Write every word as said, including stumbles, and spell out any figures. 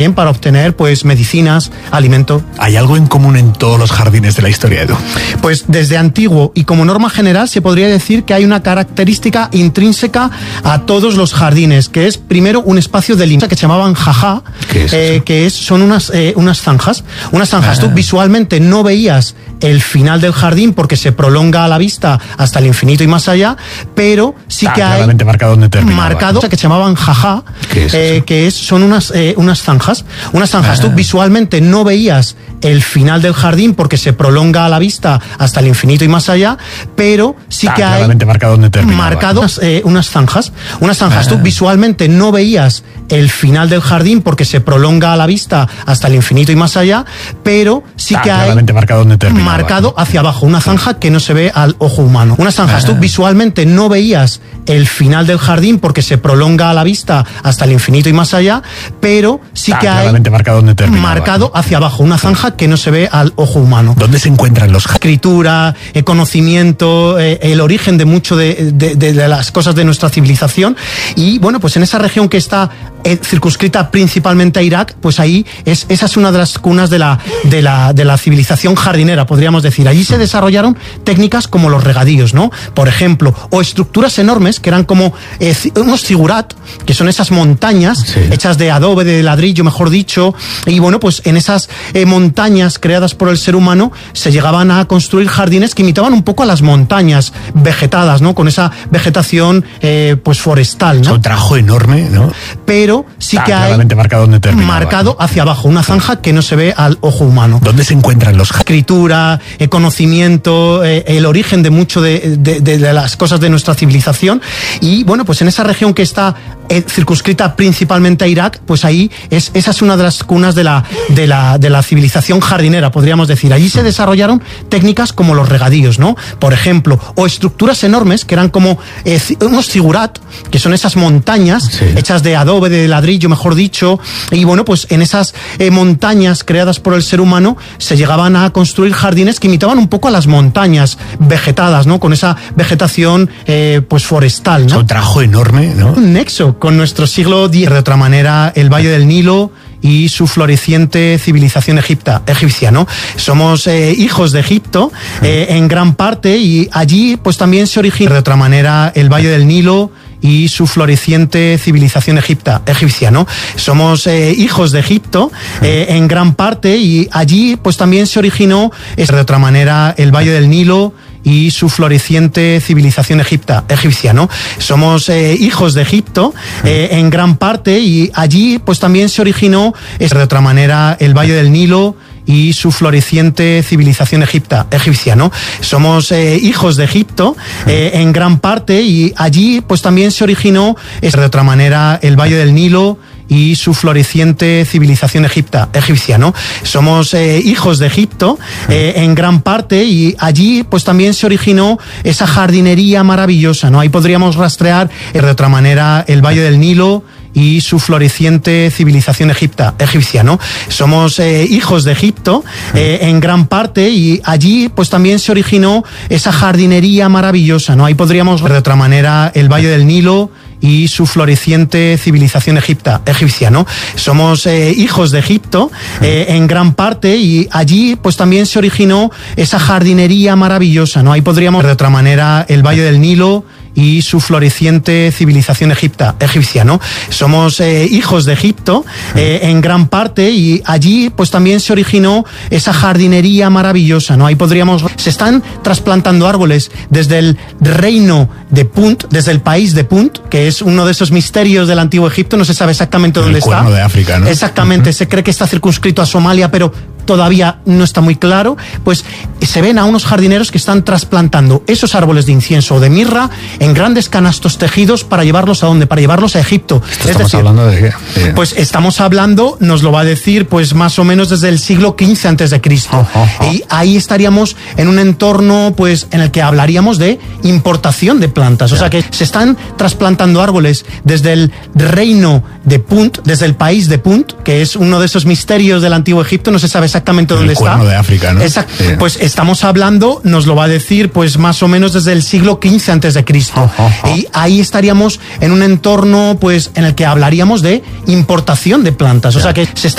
Bien, para obtener pues medicinas, alimento. ¿Hay algo en común en todos los jardines de la historia, Edu? Pues desde antiguo y como norma general se podría decir que hay una característica intrínseca a todos los jardines, que es primero un espacio de limpieza que se llamaban jajá, ¿Qué es eh, que es, son unas, eh, unas zanjas. Unas zanjas. Ah. Tú visualmente no veías el final del jardín porque se prolonga a la vista hasta el infinito y más allá, pero sí ah, que hay marcado, donde marcado ¿no? que se llamaban jajá, ¿Qué es eh, que es, son unas, eh, unas zanjas. Unas zanjas. Ah. Tú visualmente no veías el final del jardín porque se prolonga a la vista hasta el infinito y más allá, pero sí ah, que hay marcado, donde marcado unas, eh, unas zanjas. Unas zanjas. Ah. Tú visualmente no veías el final del jardín porque se prolonga a la vista hasta el infinito y más allá, pero sí ah, que hay marcado, marcado hacia abajo, una zanja que no se ve al ojo humano. Unas zanjas. Ah. Tú visualmente no veías el final del jardín porque se prolonga a la vista hasta el infinito y más allá, pero sí ah, que hay marcado, marcado hacia abajo, una zanja que no se ve al ojo humano. ¿Dónde se encuentran los jardines? Escritura, eh, conocimiento, eh, el origen de mucho de, de, de, de las cosas de nuestra civilización. Y bueno, pues en esa región que está eh, circunscrita principalmente a Irak, pues ahí es, esa es una de las cunas de la, de la, de la civilización jardinera, podríamos decir. Allí se desarrollaron técnicas como los regadíos, ¿no? Por ejemplo, o estructuras enormes que eran como eh, unos zigurat, que son esas montañas sí. hechas de adobe, de ladrillo, mejor dicho, y bueno, pues en esas eh, montañas creadas por el ser humano se llegaban a construir jardines que imitaban un poco a las montañas vegetadas, ¿no? Con esa vegetación eh, pues forestal, ¿no? Es un trabajo enorme, ¿no? Pero sí ah, que hay marcado, donde marcado hacia abajo, una zanja que no se ve al ojo humano. ¿Dónde se encuentran los jardines? Escritura, eh, conocimiento, eh, el origen de mucho de, de, de, de las cosas de nuestra civilización. Y bueno, pues en esa región que está eh, circunscrita principalmente a Irak, pues ahí es, esa es una de las cunas de la, de la, de la civilización jardinera, podríamos decir. Allí se desarrollaron técnicas como los regadíos, ¿no? Por ejemplo, o estructuras enormes que eran como eh, unos zigurat, que son esas montañas sí. hechas de adobe, de ladrillo, mejor dicho, y bueno, pues en esas eh, montañas creadas por el ser humano se llegaban a construir jardines que imitaban un poco a las montañas vegetadas, ¿no? Con esa vegetación eh, pues forestal, ¿no? Es un trabajo enorme, ¿no? Un nexo con nuestro siglo diez. De otra manera, el Valle del Nilo y su floreciente civilización egipta, egipcia, ¿no? Somos eh, hijos de Egipto eh, en gran parte, y allí pues también se origina de otra manera el Valle del Nilo y su floreciente civilización egipta, egipcia, ¿no? Somos eh, hijos de Egipto eh, en gran parte, y allí pues también se originó de otra manera el Valle del Nilo y su floreciente civilización egipta, egipcia, ¿no? Somos eh, hijos de Egipto eh, en gran parte, y allí pues también se originó de otra manera el Valle del Nilo y su floreciente civilización egipta, egipcia, ¿no? Somos eh, hijos de Egipto eh, en gran parte, y allí pues también se originó de otra manera el Valle del Nilo y su floreciente civilización egipta, egipcia, ¿no? Somos eh, hijos de Egipto eh, en gran parte, y allí pues también se originó esa jardinería maravillosa, ¿no? Ahí podríamos rastrear eh, de otra manera el Valle del Nilo y su floreciente civilización egipta, egipcia, ¿no? Somos eh, hijos de Egipto eh, en gran parte, y allí pues también se originó esa jardinería maravillosa, ¿no? Ahí podríamos de otra manera el Valle del Nilo y su floreciente civilización egipta, egipcia, ¿no? Somos eh, hijos de Egipto eh, en gran parte, y allí pues también se originó esa jardinería maravillosa, ¿no? Ahí podríamos de otra manera el Valle del Nilo y su floreciente civilización egipta, egipcia, ¿no? Somos eh, hijos de Egipto eh, en gran parte, y allí pues también se originó esa jardinería maravillosa, ¿no? Ahí podríamos... Se están trasplantando árboles desde el reino de Punt, desde el país de Punt, que es uno de esos misterios del antiguo Egipto, no se sabe exactamente dónde está. El Cuerno de África, ¿no? Exactamente, uh-huh. Se cree que está circunscrito a Somalia, pero todavía no está muy claro. Pues se ven a unos jardineros que están trasplantando esos árboles de incienso o de mirra en grandes canastos tejidos para llevarlos a dónde, para llevarlos a Egipto. Es ¿Estamos decir, hablando de qué? Sí. Pues estamos hablando, nos lo va a decir, pues más o menos desde el siglo quince antes de Cristo. Oh, oh, oh. Y ahí estaríamos en un entorno, pues, en el que hablaríamos de importación de plantas. O sea que se están trasplantando árboles desde el reino de Punt, desde el país de Punt, que es uno de esos misterios del antiguo Egipto, no se sabe exactamente exactamente dónde está. El Cuerno de África, ¿no? Exacto. Sí. Pues estamos hablando, nos lo va a decir, pues más o menos desde el siglo quince antes de Cristo. Oh, oh, oh. Y ahí estaríamos en un entorno, pues, en el que hablaríamos de importación de plantas. O sea que se está